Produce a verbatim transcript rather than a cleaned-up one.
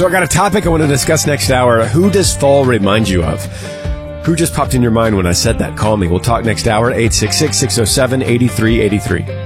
So I got a topic I want to discuss next hour. Who does fall remind you of? Who just popped in your mind when I said that? Call me. We'll talk next hour, eight six six, six oh seven, eight three eight three.